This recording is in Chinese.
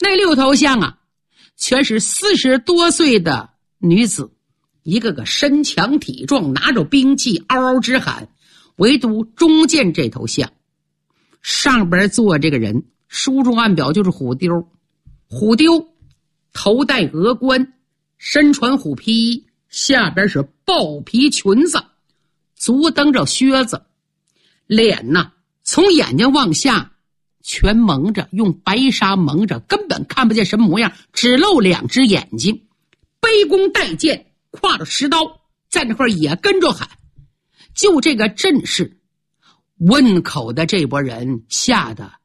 那6头像啊，全是40多岁的女子，一个个身强体壮，拿着兵器嗷嗷直喊。唯独中间这头像上边坐这个人，书中暗表就是虎丢。虎丢头戴鹅冠，身穿虎皮衣，下边是豹皮裙子，足蹬着靴子，脸呢从眼睛往下全蒙着，用白纱蒙着，根本看不见什么模样，只露2只眼睛，背弓带剑，挎着石刀，在那块也跟着喊。就这个阵势，温口的这波人吓得